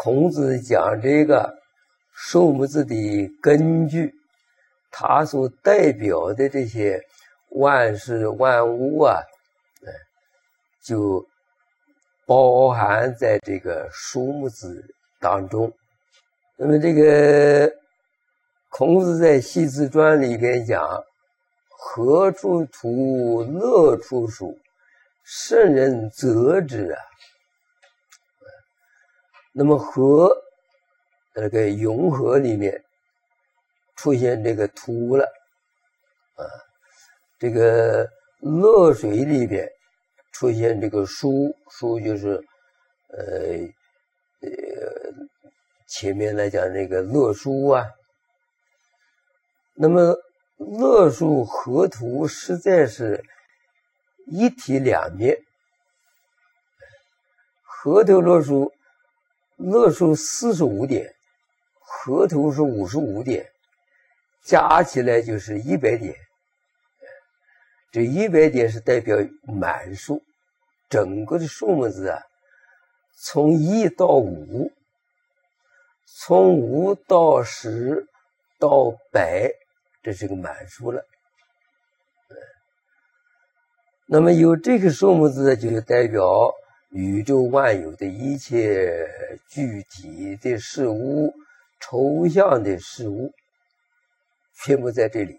孔子讲这个数目字的根据，它所代表的这些万事万物啊，就包含在这个数目字当中。那么这个孔子在《系辞传》里边讲：“何处图，乐处属，圣人择之啊。”那么和那个永和里面出现这个图了啊，这个乐水里边出现这个书，书就是前面来讲那个乐书啊。那么乐书和图实在是一体两面。和图乐书45点，和图是55点，加起来就是100点。这100点是代表满数，整个的数目字啊，从1到5，从5到10到100，这是个满数了。那么有这个数目字，就代表宇宙万有的一切具体的事物、抽象的事物，全部在这里。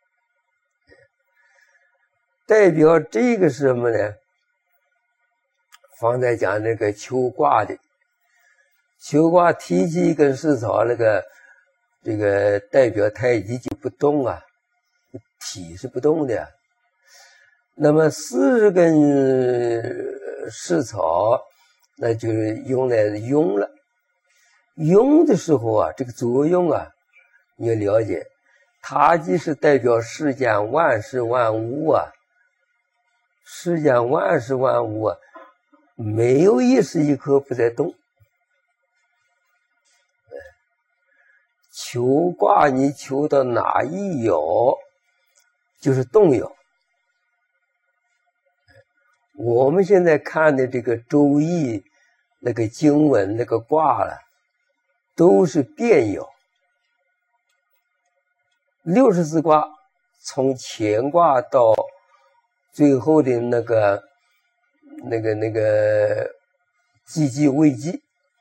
代表这个是什么呢？方才讲那个求卦的，求卦提起一根石草，这个代表太极就不动啊，体是不动的。那么40根石草，那就是用来用了。用的时候啊，这个作用啊，你要了解，它即是代表世间万事万物啊。世间万事万物啊，没有一时一刻不在动。求卦你求到哪一爻，就是动爻。我们现在看的这个周易那个经文那个卦了，都是变爻。64卦从乾卦到最后的那个济济未济，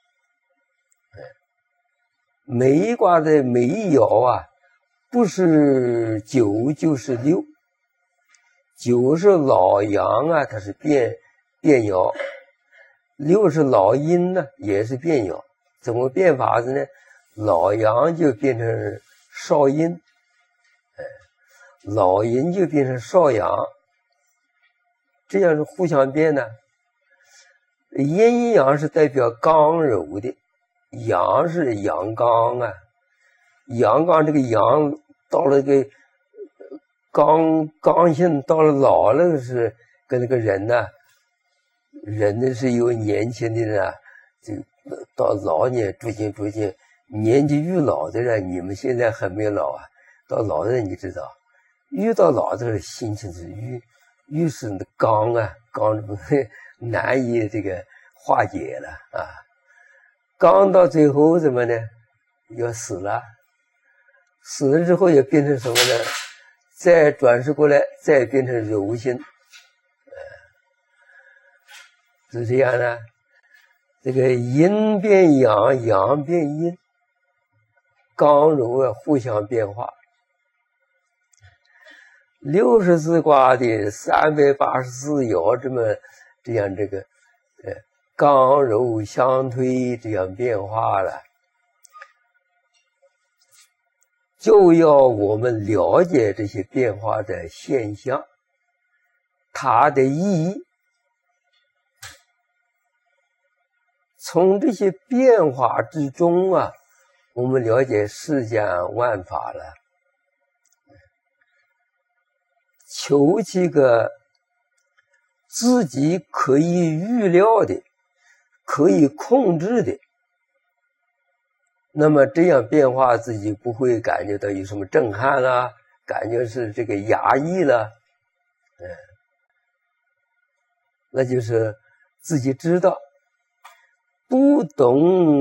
每一卦的每一爻啊，不是9就是6。9是老阳啊，它是变爻；6是老阴呢，也是变爻。怎么变法子呢？老阳就变成少阴，老阴就变成少阳，这样是互相变的。阴阳是代表刚柔的，阳是阳刚啊，阳刚这个阳到了这个刚性，到了老了是跟那个人呢，人呢是有年轻的人，就到老年逐渐年纪越老的人，你们现在还没老啊，到老的人你知道，越到老的人心情是越是刚啊，刚难以这个化解了啊，刚到最后怎么呢？要死了，死了之后也变成什么呢？再转世过来，再变成柔性，是这样的。这个阴变阳，阳变阴，刚柔啊互相变化。64卦的384爻这样这个刚柔相推这样变化了。就要我们了解这些变化的现象，它的意义。从这些变化之中啊，我们了解世间万法了。求几个自己可以预料的、可以控制的，那么这样变化自己不会感觉到有什么震撼啦，感觉是这个压抑了，那就是自己知道，不懂